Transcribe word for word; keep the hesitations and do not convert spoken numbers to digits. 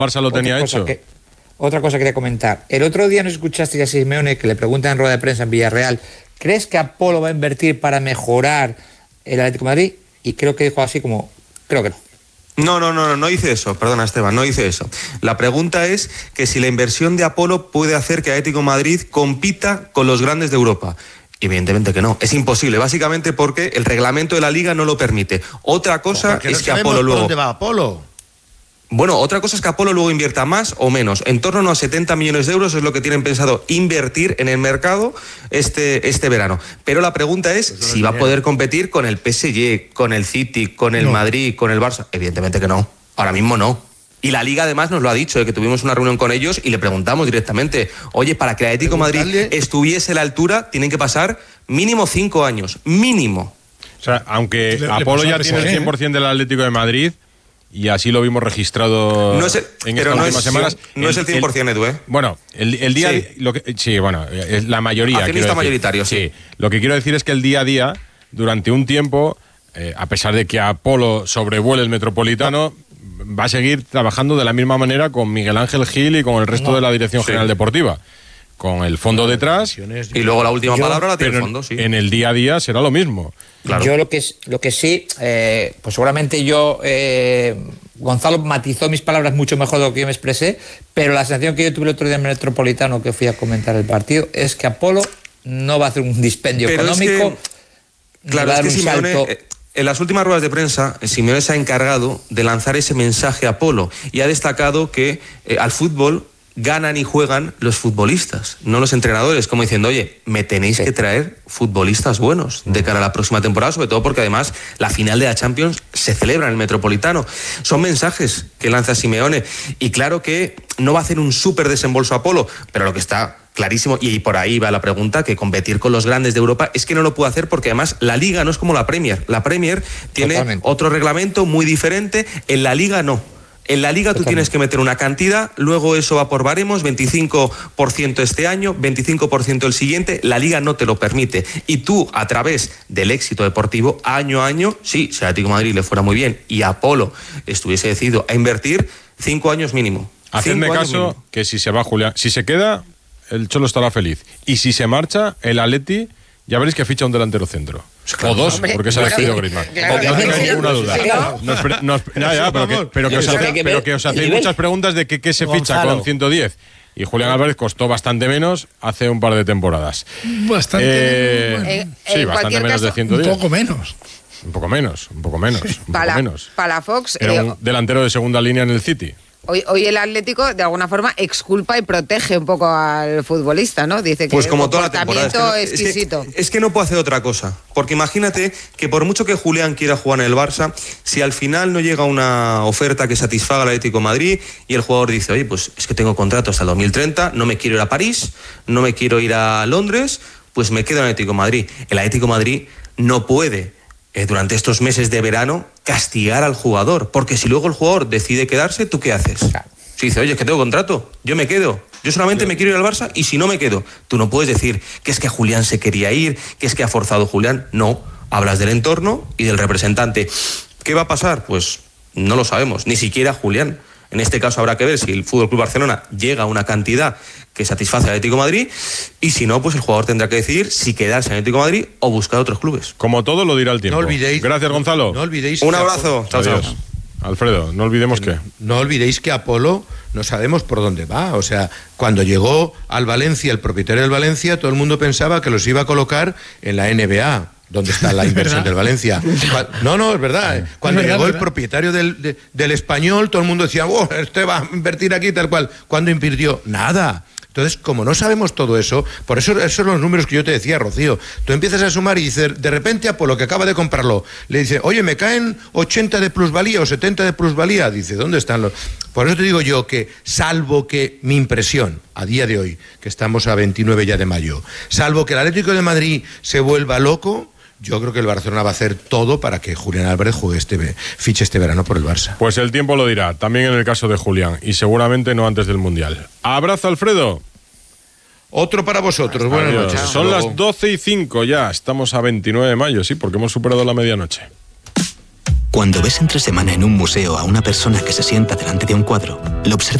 Barça lo tenía hecho. Que, otra cosa quería comentar. El otro día nos escuchaste a Simeone que le preguntan en rueda de prensa en Villarreal, ¿crees que Apolo va a invertir para mejorar el Atlético de Madrid? Y creo que dijo así como, creo que no. No, no, no, no, no hice eso, perdona Esteban, no hice eso. La pregunta es que si la inversión de Apolo puede hacer que Atlético de Madrid compita con los grandes de Europa. Evidentemente que no, es imposible, básicamente porque el reglamento de la Liga no lo permite. Otra cosa es no que Apolo luego... ¿Dónde va Apolo? Bueno, otra cosa es que Apolo luego invierta más o menos. En torno a unos setenta millones de euros es lo que tienen pensado invertir en el mercado este, este verano. Pero la pregunta es pues si va a poder competir con el P S G, con el City, con el no. Madrid, con el Barça. Evidentemente que no. Ahora mismo no. Y la Liga además nos lo ha dicho, de que tuvimos una reunión con ellos y le preguntamos directamente, oye, para que el Atlético de Madrid estuviese a la altura, tienen que pasar mínimo cinco años. Mínimo. O sea, aunque le, Apolo le ya tiene el cien por ciento del Atlético de Madrid... Y así lo vimos registrado no es el, en estas últimas no es, semanas. No el, es el cien por ciento, Edu, ¿eh? Bueno, el, el día... Sí. Lo que, sí, bueno, es la mayoría. Accionista mayoritario, sí. sí. Lo que quiero decir es que el día a día, durante un tiempo, eh, a pesar de que Apolo sobrevuele el Metropolitano, no. va a seguir trabajando de la misma manera con Miguel Ángel Gil y con el resto no. de la Dirección sí. General Deportiva. Con el fondo detrás. Y luego la última yo, palabra la tiene el fondo, sí. En el día a día será lo mismo. Claro. Yo lo que, lo que sí, eh, pues seguramente yo, eh, Gonzalo matizó mis palabras mucho mejor de lo que yo me expresé, pero la sensación que yo tuve el otro día en el Metropolitano que fui a comentar el partido es que Apolo no va a hacer un dispendio pero económico. Es que, claro, es que Simeone, salto. En las últimas ruedas de prensa, Simeone se ha encargado de lanzar ese mensaje a Apolo y ha destacado que eh, al fútbol ganan y juegan los futbolistas, no los entrenadores, como diciendo, oye, me tenéis sí. que traer futbolistas buenos de cara a la próxima temporada, sobre todo porque además la final de la Champions se celebra en el Metropolitano. Son mensajes que lanza Simeone y claro que no va a hacer un súper desembolso Apolo, pero lo que está clarísimo, y por ahí va la pregunta, que competir con los grandes de Europa es que no lo puede hacer porque además la Liga no es como la Premier. La Premier tiene Totalmente. otro reglamento muy diferente, en la Liga no. En la Liga tú tienes que meter una cantidad, luego eso va por baremos, veinticinco por ciento este año, veinticinco por ciento el siguiente, la Liga no te lo permite. Y tú, a través del éxito deportivo, año a año, sí, si a Atlético de Madrid le fuera muy bien y Apolo estuviese decidido a invertir, cinco años mínimo. Hacedme caso mínimo. Que si se va Julián, si se queda, el Cholo estará feliz. Y si se marcha, el Atleti, ya veréis que ficha un delantero centro. Claro, o dos, hombre, porque se ha elegido Griezmann. Claro, no tengo ninguna duda. Claro. Nos, nos, ya, ya, pero, que, pero, que os hace, pero que os hacéis muchas preguntas de que, qué se ficha Gonzalo. Con ciento diez. Y Julián Álvarez costó bastante menos hace un par de temporadas. Bastante eh, bueno. eh, Sí, eh, bastante menos caso, de ciento diez. Un poco menos. Un poco menos, un poco menos. Un para, poco menos. Para Fox. Era eh, un delantero de segunda línea en el City. Hoy, hoy el Atlético de alguna forma exculpa y protege un poco al futbolista, ¿no? Dice que pues como el toda la temporada, es que, no, exquisito. Es, que, es que no puede hacer otra cosa, porque imagínate que por mucho que Julián quiera jugar en el Barça, si al final no llega una oferta que satisfaga al Atlético de Madrid y el jugador dice, oye, pues es que tengo contrato hasta el dos mil treinta, no me quiero ir a París, no me quiero ir a Londres, pues me quedo en el Atlético de Madrid. El Atlético de Madrid no puede Eh, durante estos meses de verano castigar al jugador, porque si luego el jugador decide quedarse, ¿tú qué haces? Claro. Si dice, oye, es que tengo contrato, yo me quedo, yo solamente me quiero ir al Barça y si no me quedo, tú no puedes decir que es que Julián se quería ir, que es que ha forzado Julián, no, hablas del entorno y del representante. ¿Qué va a pasar? Pues no lo sabemos, ni siquiera Julián. En este caso habrá que ver si el F C Barcelona llega a una cantidad que satisface al Atlético de Madrid y si no, pues el jugador tendrá que decidir si quedarse en el Atlético de Madrid o buscar otros clubes. Como todo lo dirá el tiempo. No olvidéis. Gracias, Gonzalo. No olvidéis. Un abrazo. Chao, chao. Alfredo, no olvidemos que... No, no olvidéis que Apolo no sabemos por dónde va. O sea, cuando llegó al Valencia, el propietario del Valencia, todo el mundo pensaba que los iba a colocar en la N B A. ¿Dónde está la inversión del Valencia? No, no, es verdad. Cuando es verdad, llegó el propietario del, de, del Español, todo el mundo decía, oh, este va a invertir aquí tal cual. ¿Cuándo invirtió? Nada. Entonces, como no sabemos todo eso, por eso esos son los números que yo te decía, Rocío. Tú empiezas a sumar y dices, de repente Apolo, que acaba de comprarlo, le dice, oye, me caen ochenta de plusvalía o setenta de plusvalía. Dice, ¿dónde están los...? Por eso te digo yo que, salvo que mi impresión, a día de hoy, que estamos a veintinueve ya de mayo, salvo que el Atlético de Madrid se vuelva loco, yo creo que el Barcelona va a hacer todo para que Julián Álvarez juegue este, fiche este verano por el Barça. Pues el tiempo lo dirá, también en el caso de Julián, y seguramente no antes del Mundial. Abrazo, Alfredo. Otro para vosotros, buenas Adiós. noches. Son las doce y cinco ya, estamos a veintinueve de mayo, sí, porque hemos superado la medianoche. Cuando ves entre semana en un museo a una persona que se sienta delante de un cuadro, lo observas